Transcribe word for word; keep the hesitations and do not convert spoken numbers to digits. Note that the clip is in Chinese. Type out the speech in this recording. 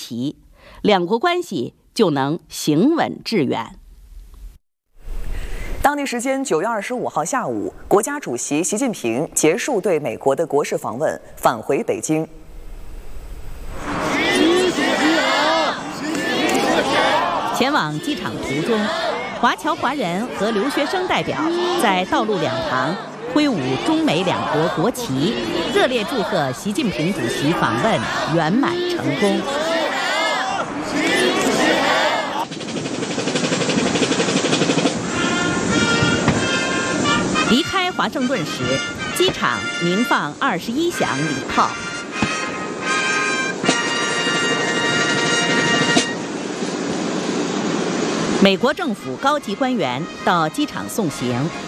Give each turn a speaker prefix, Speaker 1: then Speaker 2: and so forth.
Speaker 1: 旗，两国关系就能行稳致远。
Speaker 2: 当地时间九月二十五号下午，国家主席习近平结束对美国的国事访问，返回北京。
Speaker 1: 前往机场途中，华侨华人和留学生代表在道路两旁挥舞中美两国国旗，热烈祝贺习近平主席访问圆满成功。离开华盛顿时，机场鸣放二十一响礼炮。美国政府高级官员到机场送行。